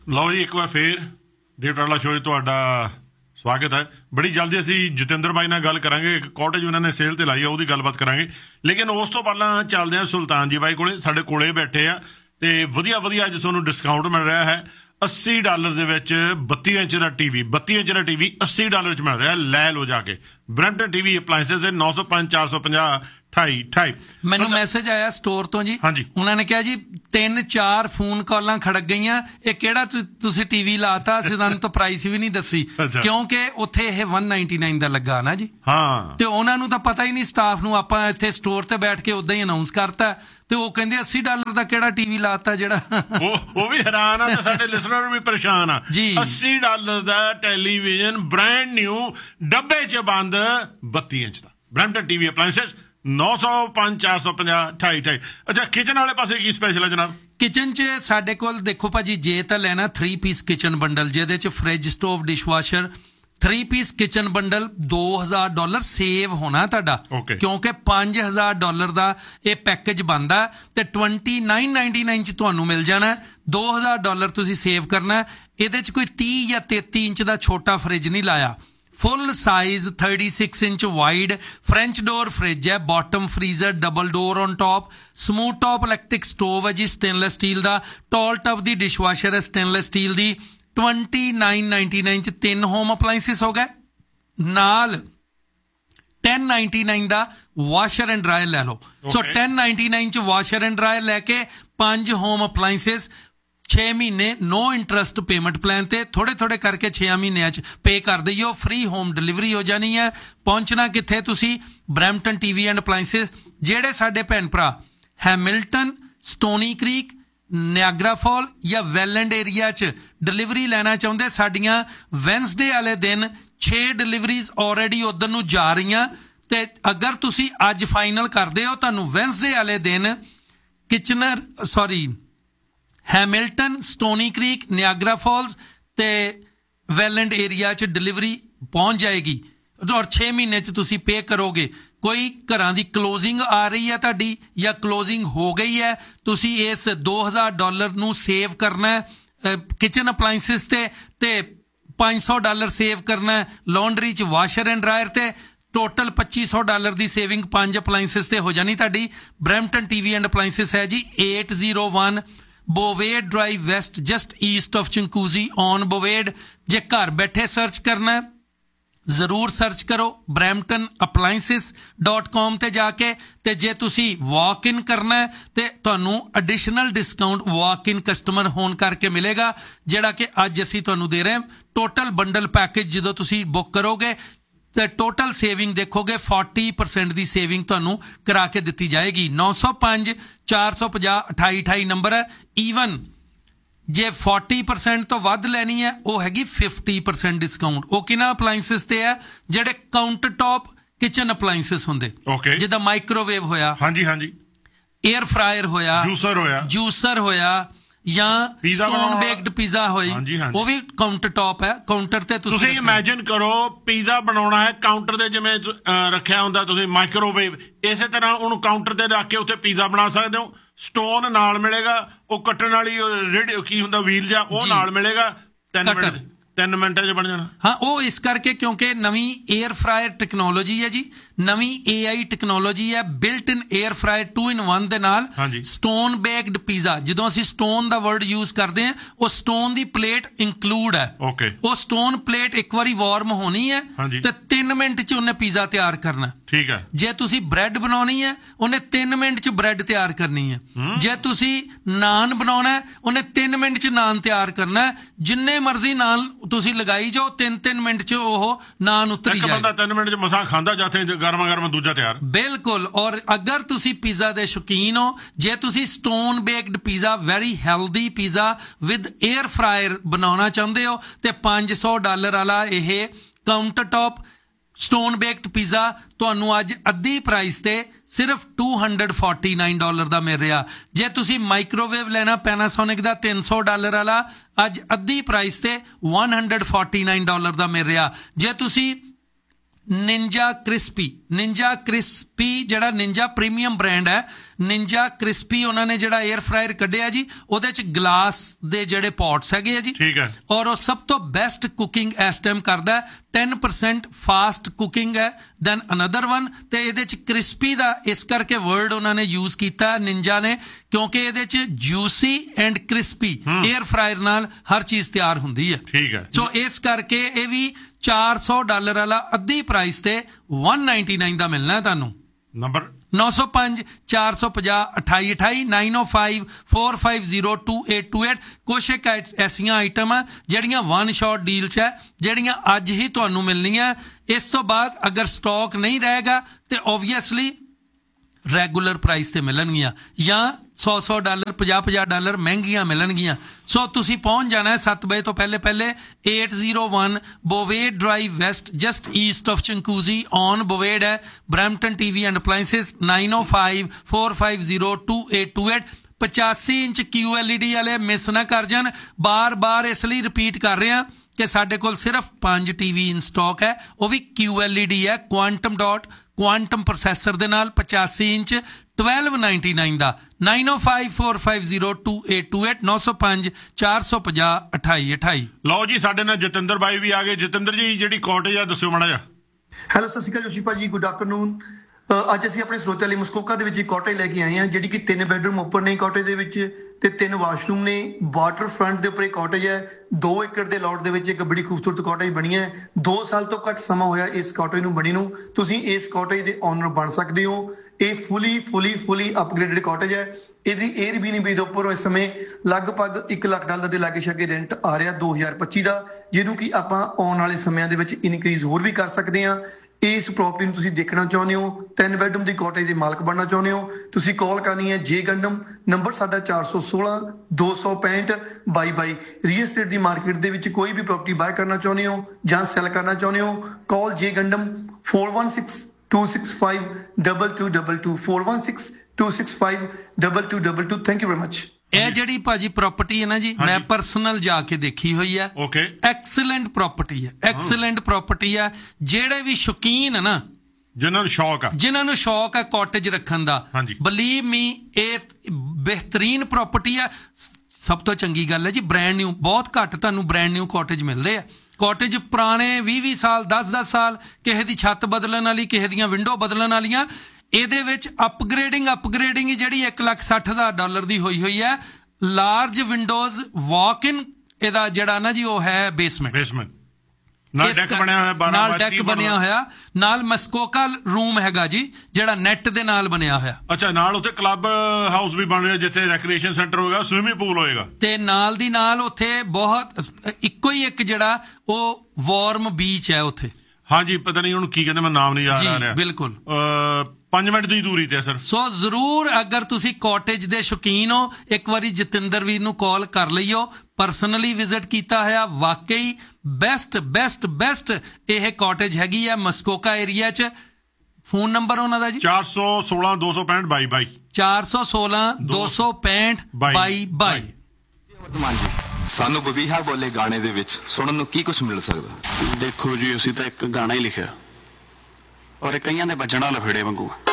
ਲਓ ਜੀ, ਇੱਕ ਵਾਰ ਫੇਰ ਦੇਵ ਟਾਟਲਾ ਸ਼ੋਅ 'ਚ ਤੁਹਾਡਾ ਸਵਾਗਤ ਹੈ। ਬੜੀ ਜਲਦੀ ਅਸੀਂ ਜਤਿੰਦਰ ਬਾਈ ਨਾਲ ਗੱਲ ਕਰਾਂਗੇ। ਇੱਕ ਕਾਟੇਜ ਉਹਨਾਂ ਨੇ ਸੇਲ ਤੇ ਲਾਈ ਆ, ਉਹਦੀ ਗੱਲਬਾਤ ਕਰਾਂਗੇ। ਲੇਕਿਨ ਉਸ ਤੋਂ ਪਹਿਲਾਂ ਚੱਲਦੇ ਹਾਂ ਸੁਲਤਾਨ ਜੀ ਬਾਈ ਕੋਲੇ। ਸਾਡੇ ਕੋਲੇ ਬੈਠੇ ਆ ਤੇ ਵਧੀਆ ਅੱਜ ਤੁਹਾਨੂੰ ਡਿਸਕਾਊਂਟ ਮਿਲ ਰਿਹਾ ਹੈ। $80 ਦੇ ਵਿੱਚ 32 ਇੰਚ ਦਾ ਟੀਵੀ, 32 ਇੰਚ ਦਾ ਟੀਵੀ $80 ਚ ਮਿਲ ਰਿਹਾ। ਲੈ ਲਓ ਜਾ ਕੇ। ਬ੍ਰੈਂਟਨ ਟੀਵੀ ਅਪਲਾਇੰਸਸ ਦੇ 905 450 2828। ਮੈਨੂੰ ਮੈਸੇਜ ਆਇਆ ਸਟੋਰ ਤੋਂ ਜੀ। ਹਾਂਜੀ, ਉਹਨਾਂ ਨੇ ਕਿਹਾ ਜੀ 3-4 ਫੋਨ ਕਾਲਾਂ ਖੜਕ ਗਈਆਂ, ਇਹ ਕਿਹੜਾ ਤੁਸੀਂ ਟੀਵੀ ਲਾਤਾ, ਅਸੀਂ ਤੁਹਾਨੂੰ ਤਾਂ ਪ੍ਰਾਈਸ ਵੀ ਨਹੀਂ ਦੱਸੀ, ਕਿਉਂਕਿ ਉੱਥੇ ਇਹ 199 ਦਾ ਲੱਗਾ ਨਾ ਜੀ। ਹਾਂ, ਤੇ ਉਹਨਾਂ ਨੂੰ ਤਾਂ ਪਤਾ ਹੀ ਨਹੀਂ, ਸਟਾਫ ਨੂੰ। ਆਪਾਂ ਇੱਥੇ ਸਟੋਰ ਤੇ ਬੈਠ ਕੇ ਉਦਾਂ ਹੀ ਅਨਾਉਂਸ ਕਰਤਾ ਤੇ ਉਹ ਕਹਿੰਦੇ $80 ਦਾ ਕਿਹੜਾ ਟੀਵੀ ਲਾਤਾ ਜਿਹੜਾ। ਉਹ ਵੀ ਹੈਰਾਨ ਆ ਤੇ ਸਾਡੇ ਲਿਸਨਰ ਵੀ ਪਰੇਸ਼ਾਨ ਆ ਜੀ। $80 ਦਾ ਟੈਲੀਵਿਜ਼ਨ ਬ੍ਰਾਂਡ ਨਿਊ ਡੱਬੇ 'ਚ ਬੰਦ 32 ਇੰਚ ਦਾ ਬ੍ਰੈਂਟਨ ਟੀਵੀ ਅਪਲਾਇੰਸਸ 905 450 2828। ਅੱਛਾ, ਕਿਚਨ ਵਾਲੇ ਪਾਸੇ ਕੀ ਸਪੈਸ਼ਲ ਹੈ ਜਨਾਬ? ਕਿਚਨ 'ਚ ਸਾਡੇ ਕੋਲ ਦੇਖੋ ਭਾਜੀ, ਜੇ ਤਾਂ ਲੈਣਾ 3 ਪੀਸ ਕਿਚਨ ਬੰਡਲ, ਜਿਹਦੇ 'ਚ fridge, stove, dishwasher, 3 piece kitchen bundle $2000 save ਹੋਣਾ ਤੁਹਾਡਾ, ਕਿਉਂਕਿ $5000 ਦਾ ਇਹ ਪੈਕੇਜ ਬਣਦਾ ਤੇ $29.99 ਚ ਤੁਹਾਨੂੰ ਮਿਲ ਜਾਣਾ। $2000 ਤੁਸੀਂ ਸੇਵ ਕਰਨਾ। ਇਹਦੇ 'ਚ ਕੋਈ 30 ਜਾਂ 33 ਇੰਚ ਦਾ ਛੋਟਾ ਫਰਿੱਜ ਨਹੀਂ ਲਾਇਆ। Full size 36 inch wide French door fridge ਹੈ। Bottom freezer, double door on ਟॉप, smooth ਟॉप electric stove ਹੈ ਜੀ ਸਟੇਨਲੈਸ ਸਟੀਲ ਦਾ। ਟਾਲ ਟਬ ਦੀ ਡਿਸ਼ਵਾਸ਼ਰ ਹੈ ਸਟੇਨਲੈਸ ਸਟੀਲ ਦੀ। $29.99 ਚ 3 ਹੋਮ ਅਪਲਾਇੰਸਿਸ ਹੋ ਗਏ। ਨਾਲ $10.99 ਦਾ ਵਾਸ਼ਰ ਐਂਡ ਡਰਾਇਰ ਲੈ ਲਓ। ਸੋ $10.99 ਚ ਵਾਸ਼ਰ ਐਂਡ ਡਰਾਇਰ ਲੈ ਕੇ 5 ਹੋਮ ਅਪਲਾਇੰਸਿਸ 6 ਮਹੀਨੇ ਨੋ ਇੰਟਰਸਟ ਪੇਮੈਂਟ ਪਲਾਨ ਤੇ ਥੋੜੇ ਕਰਕੇ 6 ਮਹੀਨਿਆਂ 'ਚ ਪੇ ਕਰ ਦਈਓ। ਫ੍ਰੀ ਹੋਮ ਡਿਲੀਵਰੀ ਹੋ ਜਾਣੀ ਹੈ। ਪਹੁੰਚਣਾ ਕਿੱਥੇ ਤੁਸੀਂ? Brampton TV and appliances. ਜਿਹੜੇ ਸਾਡੇ ਭੈਣ ਭਰਾ ਹੈਮਿਲਟਨ, ਸਟੋਨੀ ਕ੍ਰੀਕ, ਨਿਆਗਰਾ ਫਾਲ ਜਾਂ ਵੈਲੈਂਡ ਏਰੀਆ 'ਚ ਡਿਲੀਵਰੀ ਲੈਣਾ ਚਾਹੁੰਦੇ, ਸਾਡੀਆਂ ਵੈਨਸਡੇ ਵਾਲੇ ਦਿਨ 6 ਡਿਲੀਵਰੀਜ਼ ਆਲਰੇਡੀ ਉਧਰ ਨੂੰ ਜਾ ਰਹੀਆਂ। ਤੇ ਅਗਰ ਤੁਸੀਂ ਅੱਜ ਫਾਈਨਲ ਕਰਦੇ ਹੋ, ਤੁਹਾਨੂੰ ਵੈਨਸਡੇ ਵਾਲੇ ਦਿਨ ਹੈਮਿਲਟਨ, ਸਟੋਨੀ ਕ੍ਰੀਕ, ਨਿਆਗਰਾ ਫਾਲਸ ਤੇ ਵੈਲੈਂਡ ਏਰੀਆ 'ਚ ਡਿਲੀਵਰੀ ਪਹੁੰਚ ਜਾਏਗੀ ਔਰ 6 ਮਹੀਨੇ 'ਚ ਤੁਸੀਂ ਪੇ ਕਰੋਗੇ। ਕੋਈ ਘਰਾਂ ਦੀ ਕਲੋਜ਼ਿੰਗ ਆ ਰਹੀ ਹੈ ਤੁਹਾਡੀ ਜਾਂ ਕਲੋਜ਼ਿੰਗ ਹੋ ਗਈ ਹੈ, ਤੁਸੀਂ ਇਸ $2000 ਨੂੰ ਸੇਵ ਕਰਨਾ ਕਿਚਨ ਅਪਲਾਇੰਸਿਸ ਤੇ $500 ਸੇਵ ਕਰਨਾ ਲਾਂਡਰੀ 'ਚ ਵਾਸ਼ਰ ਐਂਡ ਡਰਾਇਰ ਤੇ। ਟੋਟਲ $2500 ਦੀ ਸੇਵਿੰਗ 5 ਅਪਲਾਇੰਸਿਸ ਤੇ ਹੋ ਜਾਣੀ ਤੁਹਾਡੀ। ਬਰੈਂਪਟਨ ਟੀਵੀ ਐਂਡ ਅਪਲਾਇੰਸਿਸ ਹੈ ਜੀ 801 ਬੋਵੇਡ drive West, just East of ਚੰਕੂਜ਼ੀ on ਬੋਵੇਡ। ਜੇ ਘਰ ਬੈਠੇ ਸਰਚ ਕਰਨਾ ਜ਼ਰੂਰ ਸਰਚ ਕਰੋ bramptonappliances.com ਤੇ ਜਾ ਕੇ। ਤੇ ਜੇ ਤੁਸੀਂ ਵਾਕ ਇਨ ਕਰਨਾ ਤੇ ਤੁਹਾਨੂੰ ਐਡੀਸ਼ਨਲ ਡਿਸਕਾਊਂਟ ਵਾਕ ਇਨ ਕਸਟਮਰ ਹੋਣ ਕਰਕੇ ਮਿਲੇਗਾ, ਜਿਹੜਾ ਕਿ ਅੱਜ ਅਸੀਂ ਤੁਹਾਨੂੰ ਦੇ ਰਹੇ ਹਾਂ। ਟੋਟਲ ਬੰਡਲ ਪੈਕੇਜ ਜਦੋਂ ਤੁਸੀਂ ਬੁੱਕ ਕਰੋਗੇ ਤੇ ਟੋਟਲ ਸੇਵਿੰਗ ਦੇਖੋਗੇ 40% ਦੀ ਸੇਵਿੰਗ ਤੁਹਾਨੂੰ ਕਰਾ ਕੇ ਦਿੱਤੀ ਜਾਏਗੀ। 905 450 2828 ਨੰਬਰ ਹੈ। ਈਵਨ ਜੇ 40% ਤੋਂ ਵੱਧ ਲੈਣੀ ਹੈ, ਉਹ ਹੈਗੀ 50% ਡਿਸਕਾਊਂਟ। ਉਹ ਕਿਹਨਾਂ ਅਪਲਾਇੰਸਿਸ ਤੇ ਹੈ? ਜਿਹੜੇ ਕਾਊਂਟਰ ਟੌਪ ਕਿਚਨ ਅਪਲਾਇੰਸਿਸ ਹੁੰਦੇ, ਜਿੱਦਾਂ ਮਾਈਕ੍ਰੋਵੇਵ ਹੋਇਆ, ਏਅਰ ਫਰਾਇਰ ਹੋਇਆ, ਜੂਸਰ ਹੋਇਆ ਜਾਂ ਸਟੋਨ ਬੇਕਡ ਪੀਜ਼ਾ ਹੋਈ, ਉਹ ਵੀ ਕਾਊਂਟਰ ਟੌਪ ਹੈ। ਕਾਊਂਟਰ ਤੇ ਤੁਸੀਂ ਇਮੈਜਿਨ ਕਰੋ ਪੀਜ਼ਾ ਬਣਾਉਣਾ ਹੈ, ਕਾਊਂਟਰ ਤੇ ਜਿਵੇਂ ਰੱਖਿਆ ਹੁੰਦਾ ਤੁਸੀਂ ਮਾਈਕ੍ਰੋਵੇਵ, ਇਸੇ ਤਰ੍ਹਾਂ ਉਹਨੂੰ ਕਾਊਂਟਰ ਤੇ ਰੱਖ ਕੇ ਉੱਥੇ ਪੀਜ਼ਾ ਬਣਾ ਸਕਦੇ ਹੋ। ਸਟੋਨ ਨਾਲ ਮਿਲੇਗਾ, ਉਹ ਕੱਟਣ ਵਾਲੀ ਰੇਡੀ ਕੀ ਹੁੰਦਾ ਵੀਲ ਜਾਂ, ਉਹ ਨਾਲ ਮਿਲੇਗਾ। 3 ਮਿੰਟਾਂ 'ਚ ਬਣ ਜਾਣਾ। ਹਾਂ, ਉਹ ਇਸ ਕਰਕੇ ਕਿਉਂਕਿ ਨਵੀਂ ਏਅਰ ਫਰਾਇਰ ਟੈਕਨੋਲੋਜੀ ਹੈ ਜੀ, ਨਵੀਂ AI ਟੈਕਨੋਲੋਜੀ ਹੈ। ਬਿਲਟ ਇਨ ਏਅਰ ਫਰਾਇਰ 2-in-1 ਦੇ ਨਾਲ ਸਟੋਨ ਬੇਕਡ ਪੀਜ਼ਾ। ਜਦੋਂ ਅਸੀਂ ਸਟੋਨ ਦਾ ਵਰਡ ਯੂਜ਼ ਕਰਦੇ ਹਾਂ, ਉਹ ਸਟੋਨ ਦੀ ਪਲੇਟ ਇਨਕਲੂਡ ਹੈ। ਉਹ ਸਟੋਨ ਪਲੇਟ ਇੱਕ ਵਾਰੀ ਵਾਰਮ ਹੋਣੀ ਹੈ ਤੇ 3 ਮਿੰਟ 'ਚ ਉਹਨੇ ਪੀਜ਼ਾ ਤਿਆਰ ਕਰਨਾ। ਠੀਕ ਹੈ। ਜੇ ਤੁਸੀਂ ਬ੍ਰੈਡ ਬਣਾਉਣੀ ਹੈ, ਉਹਨੇ 3 ਮਿੰਟ 'ਚ ਬ੍ਰੈਡ ਤਿਆਰ ਕਰਨੀ ਹੈ। ਜੇ ਤੁਸੀਂ ਨਾਨ ਬਣਾਉਣਾ, ਉਹਨੇ 3 ਮਿੰਟ 'ਚ ਨਾਨ ਤਿਆਰ ਕਰਨਾ। ਜਿੰਨੇ ਮਰਜ਼ੀ ਨਾਨ ਤੁਸੀਂ ਲਗਾਈ ਜਾਓ, 3 ਮਿੰਟ 'ਚ ਉਹ ਨਾਨ ਉਤਰੀ ਜਾਏ। ਬੰਦਾ 3 ਮਿੰਟ 'ਚ ਮਸਾਂ ਖਾਂਦਾ, ਜਾਂਦੇ ਗਰਮਾ ਦੂਜਾ ਤਿਆਰ। ਬਿਲਕੁਲ। ਔਰ ਅਗਰ ਤੁਸੀਂ ਪੀਜ਼ਾ ਦੇ ਸ਼ੌਕੀਨ ਹੋ, ਜੇ ਤੁਸੀਂ stone baked pizza, very healthy pizza with air fryer ਬਣਾਉਣਾ ਚਾਹੁੰਦੇ ਹੋ, ਤੇ $500 ਵਾਲਾ ਇਹ counter top stone baked pizza ਤੁਹਾਨੂੰ ਅੱਜ ਅੱਧੀ ਪ੍ਰਾਈਸ ਤੇ ਸਿਰਫ $249 ਦਾ ਮਿਲ ਰਿਹਾ। ਜੇ ਤੁਸੀਂ ਮਾਈਕ੍ਰੋਵੇਵ ਲੈਣਾ ਪੈਨਾਸੋਨਿਕ ਦਾ $300 ਵਾਲਾ, ਅੱਜ ਅੱਧੀ ਪ੍ਰਾਈਸ ਤੇ $149 ਦਾ ਮਿਲ ਰਿਹਾ। ਜੇ ਤੁਸੀਂ ਨਿੰਜਾ ਕ੍ਰਿਸਪੀ ਜਿਹੜਾ ਨਿੰਜਾ ਪ੍ਰੀਮੀਅਮ ਬ੍ਰਾਂਡ ਹੈ, ਨਿੰਜਾ ਕ੍ਰਿਸਪੀ ਉਹਨਾਂ ਨੇ ਜਿਹੜਾ 에ਅਰ ਫਰਾਇਰ ਕੱਢਿਆ ਜੀ, ਉਹਦੇ ਚ ਗਲਾਸ ਦੇ ਜਿਹੜੇ ਪੌਟਸ ਹੈਗੇ ਆ ਜੀ, ਠੀਕ ਹੈ। ਔਰ ਉਹ ਸਭ ਤੋਂ ਬੈਸਟ ਕੁਕਿੰਗ ਇਸ ਟਾਈਮ ਕਰਦਾ ਹੈ। 10% ਫਾਸਟ ਕੁਕਿੰਗ ਹੈ ਦੈਨ ਅਨਦਰ ਵਨ। ਤੇ ਇਹਦੇ ਚ ਕ੍ਰਿਸਪੀ ਦਾ ਇਸ ਕਰਕੇ ਵਰਡ ਉਹਨਾਂ ਨੇ ਯੂਜ਼ ਕੀਤਾ ਨਿੰਜਾ ਨੇ, ਕਿਉਂਕਿ ਇਹਦੇ ਚ juicy and crispy air fryer ਨਾਲ ਹਰ ਚੀਜ਼ ਤਿਆਰ ਹੁੰਦੀ ਹੈ। ਠੀਕ ਹੈ। ਸੋ ਇਸ ਕਰਕੇ ਇਹ ਵੀ $400 ਵਾਲਾ ਅੱਧੀ ਪ੍ਰਾਈਸ ਤੇ 199 ਦਾ ਮਿਲਣਾ ਹੈ ਤੁਹਾਨੂੰ। ਨੰਬਰ 905 450 2828 905 450 2828। ਕੁਛ ਇੱਕ ਐਸੀਆਂ ਆਈਟਮ ਆ ਜਿਹੜੀਆਂ ਵਨ ਸ਼ਾਟ ਡੀਲ 'ਚ ਹੈ, ਜਿਹੜੀਆਂ ਅੱਜ ਹੀ ਤੁਹਾਨੂੰ ਮਿਲਣੀਆਂ। ਇਸ ਤੋਂ ਬਾਅਦ ਅਗਰ ਸਟਾਕ ਨਹੀਂ ਰਹੇਗਾ ਤੇ ਓਬਵੀਅਸਲੀ ਰੈਗੂਲਰ ਪ੍ਰਾਈਸ ਤੇ ਮਿਲਣਗੀਆਂ ਜਾਂ $100 $50 ਮਹਿੰਗੀਆਂ ਮਿਲਣਗੀਆਂ। ਸੋ ਤੁਸੀਂ ਪਹੁੰਚ ਜਾਣਾ ਹੈ 7 ਵਜੇ ਤੋਂ ਪਹਿਲੇ 801 ਬੋਵੇਡ drive West, just East of ਚੰਕੂਜ਼ੀ on ਬੋਵੇਡ ਹੈ। Brampton TV and appliances 905 450 2828। 85 inch QLED ਵਾਲੇ ਮਿਸ ਨਾ ਕਰ ਜਾਣ। ਬਾਰ-ਬਾਰ ਇਸ ਲਈ ਰਿਪੀਟ ਕਰ ਰਹੇ ਹਾਂ ਕਿ ਸਾਡੇ ਕੋਲ ਸਿਰਫ 5 TV ਇਨ ਸਟਾਕ ਹੈ, ਉਹ ਵੀ QLED ਹੈ, ਕੁਆਂਟਮ ਪ੍ਰੋਸੈਸਰ ਦੇ ਨਾਲ 85 ਇੰਚ 1299 ਦਾ। 905 450 2828 905 450 2828। ਲਓ ਜੀ, ਸਾਡੇ ਨਾਲ ਜਤਿੰਦਰ ਬਾਈ ਵੀ ਆ ਗਏ। ਜਤਿੰਦਰ ਜੀ, ਜਿਹੜੀ ਕਾਟੇਜ ਆ ਦੱਸਿਓ ਮਾੜਾ ਜਿਹਾ। ਹੈਲੋ, ਸਤਿ ਸ਼੍ਰੀ ਅਕਾਲ ਜੋਸ਼ੀ ਭਾਜੀ, ਗੁੱਡ ਆਫਟਰਨੂਨ। ਅੱਜ ਅਸੀਂ ਆਪਣੇ ਸਰੋਤਿਆਂ ਲਈ ਮਸਕੋਕਾ ਦੇ ਵਿੱਚ ਇੱਕ ਕਾਟੇਜ ਲੈ ਕੇ ਆਏ ਹਾਂ, ਜਿਹੜੀ ਕਿ 3 ਬੈਡਰੂਮ ਓਪਨ ਨੇ ਕਾਟੇਜ ਦੇ ਵਿੱਚ ਤੇ 3 ਵਾਸ਼ਰੂਮ ਨੇ। ਵਾਟਰ ਫਰੰਟ ਦੇ ਉੱਪਰ ਇਹ ਕਾਟੇਜ ਹੈ। 2 ਏਕੜ ਦੇ ਲੋਟ ਦੇ ਵਿੱਚ ਇੱਕ ਬੜੀ ਖੂਬਸੂਰਤ ਕਾਟੇਜ ਬਣੀ ਹੈ। 2 ਸਾਲ ਤੋਂ ਘੱਟ ਸਮਾਂ ਹੋਇਆ ਇਸ ਕਾਟੇਜ ਨੂੰ ਬਣੀ ਨੂੰ। ਤੁਸੀਂ ਇਸ ਕਾਟੇਜ ਦੇ ਓਨਰ ਬਣ ਸਕਦੇ ਹੋ। ਇਹ ਫੁੱਲੀ ਅਪਗ੍ਰੇਡਡ ਕਾਟੇਜ ਹੈ। ਇਹਦੀ Airbnb ਦੇ ਉੱਪਰ ਇਸ ਸਮੇਂ ਲਗਭਗ $1 ਲੱਖ ਦੇ ਲਾਗੇ ਛਾਗੇ ਰੈਂਟ ਆ ਰਿਹਾ 2025 ਦਾ, ਜਿਹਨੂੰ ਕਿ ਆਪਾਂ ਆਉਣ ਵਾਲੇ ਸਮਿਆਂ ਦੇ ਵਿੱਚ ਇਨਕਰੀਜ਼ ਹੋਰ ਵੀ ਕਰ ਸਕਦੇ ਹਾਂ। ਇਸ ਪ੍ਰਾਪਰਟੀ ਨੂੰ ਤੁਸੀਂ ਦੇਖਣਾ ਚਾਹੁੰਦੇ ਹੋ, 3 ਬੈਡਰੂਮ ਦੀ ਕਾਟੇਜ ਦੇ ਮਾਲਕ ਬਣਨਾ ਚਾਹੁੰਦੇ ਹੋ, ਤੁਸੀਂ ਕਾਲ ਕਰਨੀ ਹੈ ਜੇ ਗੰਡਮ। ਨੰਬਰ ਸਾਡਾ 416 265 2222। ਰੀਅਲ ਏਸਟੇਟ ਦੀ ਮਾਰਕੀਟ ਦੇ ਵਿੱਚ ਕੋਈ ਵੀ ਪ੍ਰਾਪਰਟੀ ਬਾਏ ਕਰਨਾ ਚਾਹੁੰਦੇ ਹੋ ਜਾਂ ਸੈਲ ਕਰਨਾ ਚਾਹੁੰਦੇ ਹੋ, ਕਾਲ ਜੇ ਗੰਡਮ 416 265 2222 416 265 2222। Thank you very much. ਇਹ ਜਿਹੜੀ ਭਾਜੀ ਪ੍ਰਾਪਰਟੀ ਹੈ ਨਾ ਜੀ, ਮੈਂ ਪਰਸਨਲ ਜਾ ਕੇ ਦੇਖੀ ਹੋਈ ਹੈ। ਓਕੇ, ਐਕਸਲੈਂਟ ਪ੍ਰਾਪਰਟੀ ਹੈ, ਐਕਸਲੈਂਟ ਪ੍ਰਾਪਰਟੀ ਹੈ। ਜਿਹੜੇ ਵੀ ਸ਼ੌਕੀਨ ਹੈ ਨਾ, ਜਿਨ੍ਹਾਂ ਨੂੰ ਸ਼ੌਕ ਹੈ ਕਾਟੇਜ ਰੱਖਣ ਦਾ, ਬਲੀਵ ਮੀ ਇਹ ਬਿਹਤਰੀਨ ਪ੍ਰਾਪਰਟੀ ਹੈ। ਸਭ ਤੋਂ ਚੰਗੀ ਗੱਲ ਹੈ ਜੀ, ਬ੍ਰੈਂਡ ਨਿਊ, ਬਹੁਤ ਘੱਟ ਤੁਹਾਨੂੰ ਬ੍ਰੈਂਡ ਨਿਊ ਕਾਟੇਜ ਮਿਲਦੇ ਆ। ਕਾਟੇਜ ਪੁਰਾਣੇ 20 ਸਾਲ 10 ਸਾਲ, ਕਿਸੇ ਦੀ ਛੱਤ ਬਦਲਣ ਵਾਲੀ, ਕਿਸੇ ਦੀਆਂ ਵਿੰਡੋ ਬਦਲਣ ਵਾਲੀਆਂ। ਇਹਦੇ ਵਿੱਚ ਅਪਗ੍ਰੇਡਿੰਗ ਹੀ ਜਿਹੜੀ $1,60,000 ਦੀ ਹੋਈ ਹੈ। ਲਾਰਜ ਵਿੰਡੋਜ਼, ਵਾਕ ਇਨ, ਇਹਦਾ ਜਿਹੜਾ ਨਾ ਜੀ ਉਹ ਹੈ ਬੇਸਮੈਂਟ ਨਾਲ ਡੈਕ ਬਣਿਆ ਹੋਇਆ, 12 ਨਾਲ ਡੈਕ ਬਣਿਆ ਹੋਇਆ, ਨਾਲ ਮਸਕੋਕਾ ਰੂਮ ਹੈਗਾ ਜੀ ਜਿਹੜਾ ਨੈਟ ਦੇ ਨਾਲ ਬਣਿਆ ਹੋਇਆ। ਅੱਛਾ, ਨਾਲ ਉੱਥੇ ਕਲੱਬ ਹਾਊਸ ਵੀ ਬਣ ਰਿਹਾ ਜਿੱਥੇ ਰੈਕ੍ਰੀਏਸ਼ਨ ਸੈਂਟਰ ਹੋਏਗਾ, ਸਵਿਮਿੰਗ ਪੂਲ ਹੋਏਗਾ, ਤੇ ਨਾਲ ਦੀ ਨਾਲ ਉੱਥੇ ਬਹੁਤ ਇੱਕੋ ਹੀ ਇੱਕ ਜਿਹੜਾ ਉਹ ਵਾਰਮ ਬੀਚ ਹੈ ਉੱਥੇ। ਹਾਂਜੀ, ਪਤਾ ਨਹੀਂ ਉਹਨੂੰ ਕੀ ਕਹਿੰਦੇ, ਮੈਂ ਨਾਮ ਨਹੀਂ ਯਾਦ ਆ ਰਿਹਾ। ਬਿਲਕੁਲ 5 ਮਿੰਟ ਦੀ ਦੂਰੀ ਤੇ ਸਰ। ਸੋ ਜ਼ਰੂਰ ਅਗਰ ਤੁਸੀਂ ਕਾਟੇਜ ਦੇ ਸ਼ੌਕੀਨ ਹੋ, ਇੱਕ ਵਾਰੀ ਜਤਿੰਦਰ ਵੀਰ ਨੂੰ ਕਾਲ ਕਰ ਲਈਓ। ਪਰਸਨਲੀ ਵਿਜ਼ਿਟ ਕੀਤਾ ਹੋਇਆ, ਵਾਕਈ ਬੈਸਟ ਇਹ ਕਾਟੇਜ ਹੈਗੀ ਆ ਮਸਕੋਕਾ ਏਰੀਆ 'ਚ। ਫੋਨ ਨੰਬਰ ਉਹਨਾਂ ਦਾ ਜੀ 416 265 2222 416 265 2222। ਸਾਨੂੰ ਬਬੀਹਾ ਬੋਲੇ ਗਾਣੇ ਦੇ ਵਿੱਚ ਸੁਣਨ ਨੂੰ ਕੀ ਕੁਝ ਮਿਲ ਸਕਦਾ? ਦੇਖੋ ਜੀ, ਅਸੀਂ ਤਾਂ ਇੱਕ ਗਾਣਾ ਹੀ ਲਿਖਿਆ ਔਰ ਇਹ ਕਈਆਂ ਦੇ ਵੱਜਣਾ ਲਫੇੜੇ ਵਾਂਗੂ।